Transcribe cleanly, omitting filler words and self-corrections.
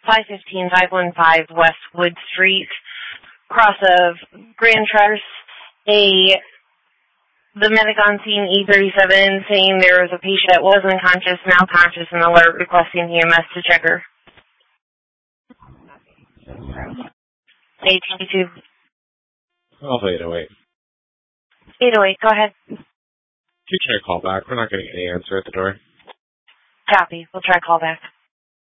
515 West Wood Street, cross of Grand Traverse. The medic on scene, E37, saying there was a patient that was unconscious, now conscious, and alert, requesting EMS to check her. 822. Oh, 808. 808, go ahead. You try to call back. We're not getting any answer at the door. Copy. We'll try call back.